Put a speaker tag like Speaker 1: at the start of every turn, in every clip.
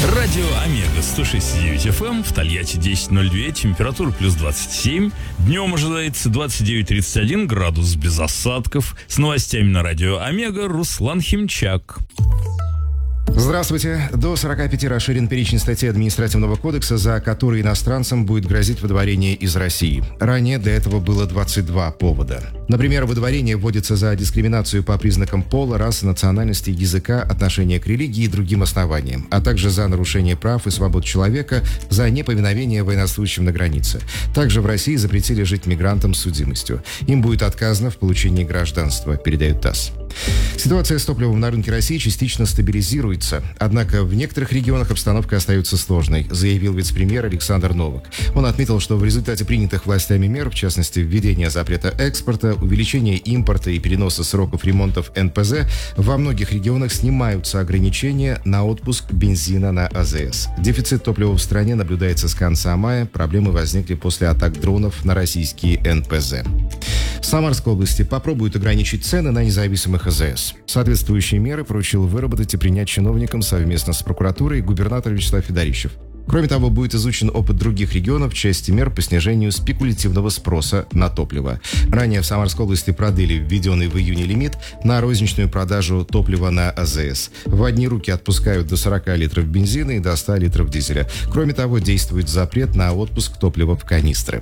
Speaker 1: Радио Омега 106,9 FM, в Тольятти 10,02, температура плюс 27. Днем ожидается 29-31 градус без осадков. С новостями на Радио Омега Руслан Химчак.
Speaker 2: Здравствуйте. До 45 расширен перечень статей Административного кодекса, за которые иностранцам будет грозить выдворение из России. Ранее до этого было 22 повода. Например, выдворение вводится за дискриминацию по признакам пола, расы, национальности, языка, отношения к религии и другим основаниям, а также за нарушение прав и свобод человека, за неповиновение военнослужащим на границе. Также в России запретили жить мигрантам с судимостью. Им будет отказано в получении гражданства, передает ТАСС. Ситуация с топливом на рынке России частично стабилизируется. Однако в некоторых регионах обстановка остается сложной, заявил вице-премьер Александр Новак. Он отметил, что в результате принятых властями мер, в частности, введения запрета экспорта, увеличения импорта и переноса сроков ремонтов НПЗ, во многих регионах снимаются ограничения на отпуск бензина на АЗС. Дефицит топлива в стране наблюдается с конца мая. Проблемы возникли после атак дронов на российские НПЗ. В Самарской области попробуют ограничить цены на независимых АЗС. Соответствующие меры поручил выработать и принять чиновникам совместно с прокуратурой губернатор Вячеслав Федорищев. Кроме того, будет изучен опыт других регионов в части мер по снижению спекулятивного спроса на топливо. Ранее в Самарской области продлили введенный в июне лимит на розничную продажу топлива на АЗС. В одни руки отпускают до 40 литров бензина и до 100 литров дизеля. Кроме того, действует запрет на отпуск топлива в канистры.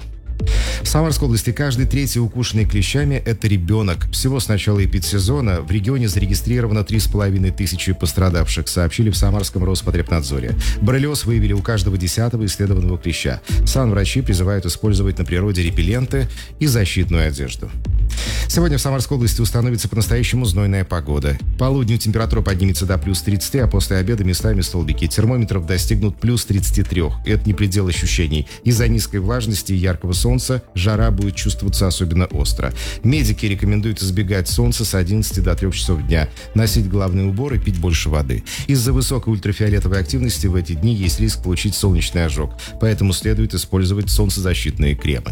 Speaker 2: В Самарской области каждый третий укушенный клещами – это ребенок. Всего с начала эпидсезона в регионе зарегистрировано 3500 пострадавших, сообщили в Самарском Роспотребнадзоре. Боррелиоз выявили у каждого 10-го исследованного клеща. Санврачи призывают использовать на природе репелленты и защитную одежду. Сегодня в Самарской области установится по-настоящему знойная погода. К полудню температура поднимется до плюс 30, а после обеда местами столбики термометров достигнут плюс 33. Это не предел ощущений. Из-за низкой влажности и яркого солнца жара будет чувствоваться особенно остро. Медики рекомендуют избегать солнца с 11 до 3 часов дня, носить головные уборы, пить больше воды. Из-за высокой ультрафиолетовой активности в эти дни есть риск получить солнечный ожог, поэтому следует использовать солнцезащитные кремы.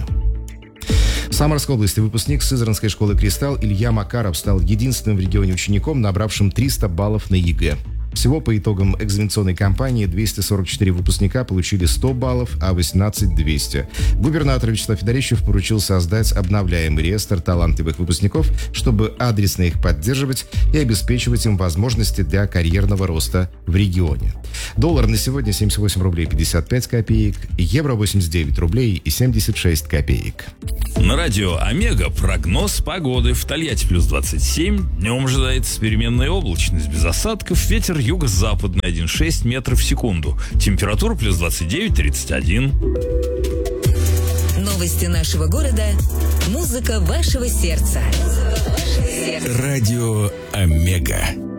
Speaker 2: В Самарской области выпускник Сызранской школы «Кристалл» Илья Макаров стал единственным в регионе учеником, набравшим 300 баллов на ЕГЭ. Всего по итогам экзаменационной кампании 244 выпускника получили 100 баллов, а 18 – 200. Губернатор Вячеслав Федорищев поручил создать обновляемый реестр талантливых выпускников, чтобы адресно их поддерживать и обеспечивать им возможности для карьерного роста в регионе. Доллар на сегодня 78 рублей 55 копеек, евро 89 рублей и 76 копеек.
Speaker 1: На радио Омега прогноз погоды. В Тольятти плюс 27. Днем ожидается переменная облачность без осадков. Ветер юго-западный 1,6 метров в секунду. Температура плюс 29-31.
Speaker 3: Новости нашего города. Музыка вашего сердца.
Speaker 4: Радио Омега.